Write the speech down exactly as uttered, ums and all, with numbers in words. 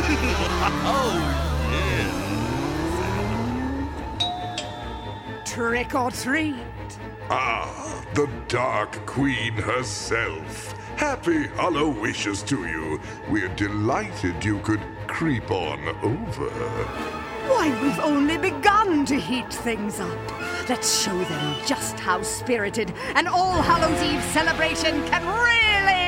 Oh, yeah. Trick or treat. Ah, the Dark Queen herself. Happy Hollow wishes to you. We're delighted you could creep on over. Why, we've only begun to heat things up. Let's show them just how spirited an All Hallows Eve celebration can really